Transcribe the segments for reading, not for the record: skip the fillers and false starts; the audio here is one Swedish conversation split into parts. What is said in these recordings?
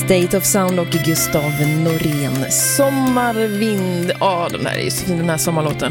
State of Sound och Gustav Norén. Sommarvind. Ja, den här är ju så fin, den här sommarlåten.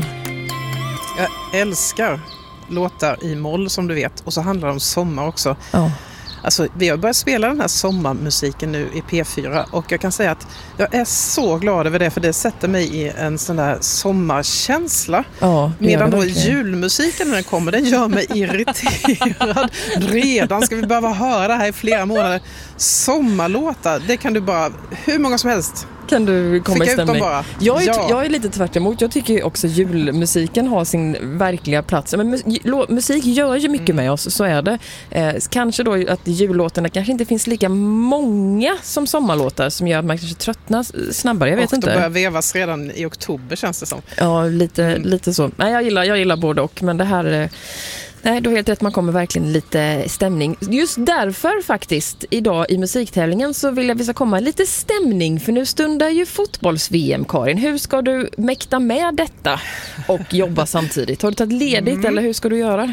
Jag älskar låtar i moll som du vet. Och så handlar det om sommar också. Ja. Alltså, vi har börjat spela den här sommarmusiken nu i P4 och jag kan säga att jag är så glad över det, för det sätter mig i en sån där sommarkänsla. Ja, medan då julmusiken när den kommer, den gör mig irriterad. Redan ska vi behöva höra det här i flera månader. Sommarlåtar, det kan du bara, hur många som helst. Kan du komma i stämning? Jag är lite tvärt emot. Jag tycker också julmusiken har sin verkliga plats. Men musik gör ju mycket med oss, så är det. Kanske då att jullåtarna kanske inte finns lika många som sommarlåtar, som gör att man kanske tröttnar snabbare. Jag vet inte. Och de börjar vevas redan i oktober, känns det som. Ja, lite så. Nej, jag gillar både och, men det här... Nej, då helt rätt, man kommer verkligen lite stämning. Just därför faktiskt, idag i musiktävlingen så vill jag vi ska komma lite stämning, för nu stundar ju fotbolls-VM, Karin. Hur ska du mäkta med detta och jobba samtidigt? Har du tagit ledigt eller hur ska du göra?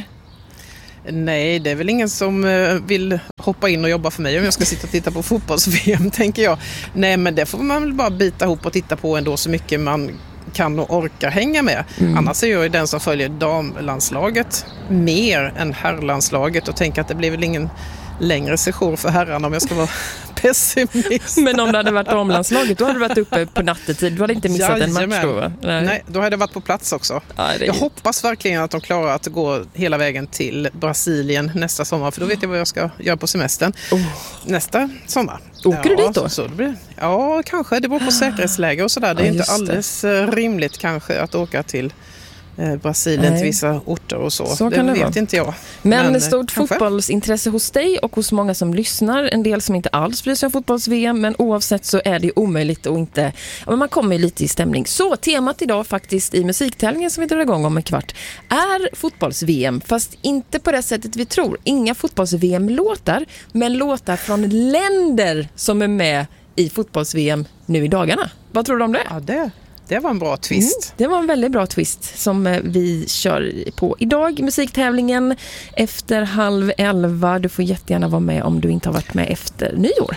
Nej, det är väl ingen som vill hoppa in och jobba för mig om jag ska sitta och titta på fotbolls-VM, tänker jag. Nej, men det får man väl bara bita ihop och titta på ändå så mycket man kan och orkar hänga med. Annars är jag ju den som följer damlandslaget mer än herrlandslaget och tänker att det blir väl ingen längre session för herrarna om jag ska vara pessimist. Men om det hade varit damlandslaget, då hade du varit uppe på nattetid. Du hade inte missat en match då, va? Nej, då hade jag varit på plats också. Ja, jag hoppas verkligen att de klarar att gå hela vägen till Brasilien nästa sommar, för då vet jag vad jag ska göra på semestern. Nästa sommar. Åker du dit då? Så det blir, ja, kanske. Det beror på säkerhetsläge och sådär. Det är inte alldeles rimligt kanske att åka till Brasilien till vissa orter och så det vet vara. Inte jag. Men stort fotbollsintresse hos dig och hos många som lyssnar. En del som inte alls bryr sig om fotbolls-VM, men oavsett så är det omöjligt och inte... Ja, man kommer lite i stämning. Så temat idag faktiskt i musiktävlingen som vi drar igång om en kvart är fotbolls-VM, fast inte på det sättet vi tror. Inga fotbolls-VM-låtar, men låtar från länder som är med i fotbolls-VM nu i dagarna. Vad tror du om det? Ja, det var en bra twist. Det var en väldigt bra twist som vi kör på idag. Musiktävlingen efter 10:30. Du får jättegärna vara med om du inte har varit med efter nyår.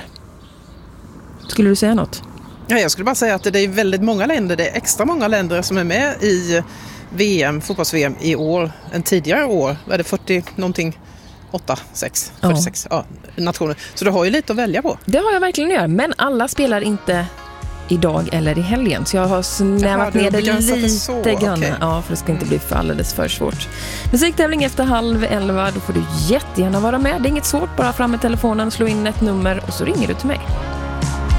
Skulle du säga något? Ja, jag skulle bara säga att det är väldigt många länder. Det är extra många länder som är med i VM, fotbolls-VM i år än tidigare år. Vad är det, 40 någonting? 46 nationer. Så du har ju lite att välja på. Det har jag verkligen gjort, men alla spelar inte idag eller i helgen. Så jag har snävat ner det lite grann. Okay. Ja, för det ska inte bli för alldeles för svårt. Musiktävling efter 10:30. Då får du jättegärna vara med. Det är inget svårt. Bara fram med telefonen, slå in ett nummer och så ringer du till mig.